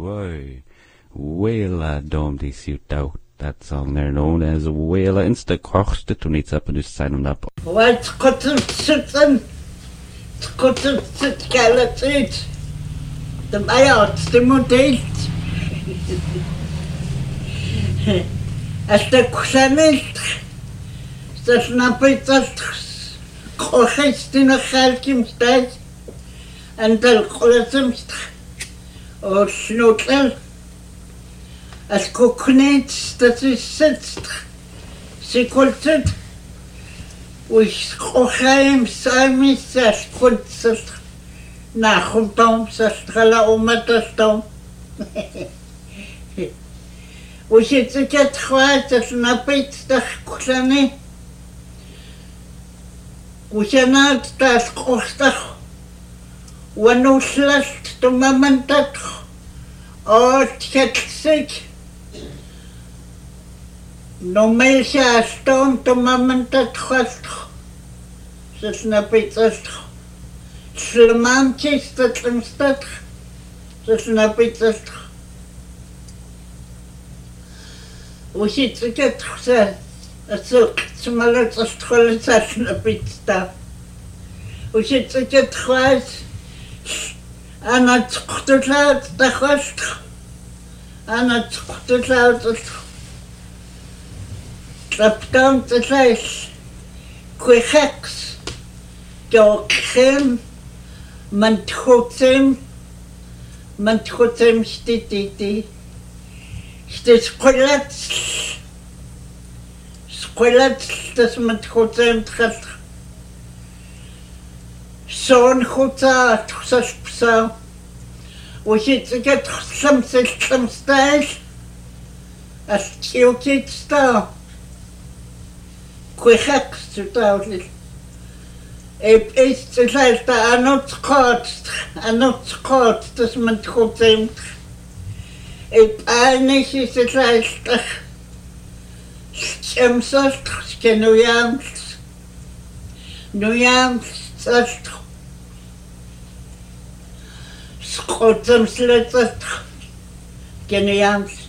Whoa. Wela dom die siutau. That song there known as Wela Insta kochste toen iets up and just sign them up. Wat kotten zitten. Kotten zit kalatit. De majout, de model. Als de kusanet. Dat snapit dat kochest in een gelkim staat. En dat koletem o snotel. Als koknet, dat is het. Ze komt het. Oes kochaim samis als kunst. Nachumtom sastral omatastom. Oes het het kwaad als napit dat kusane. Oes naat dat kostig. Wanuslast to mamantat. O tjetsik. No me siya stom to mamantat kwast. Sas napitast. Slamantis dat limstat. Sas napitast. Usit sikat sa. Asuk smalat astkolet sas napitsta. Usit sikat kwast. Ana tskutlaat da kwast. Ana tskutlaat. Traptam te leis. Kwecheks. Dokhem. Mantchotem stititi. Stit skolat das mantchotem trat. Son khota tsas psa. Osit get sam stais. As chiltit sta. Kwecheks totaal. Is te zeggen dat anot kort, dus met goed zijn. Einig is het lijstig. Schemsels, genujams, schotemsletters, genujams.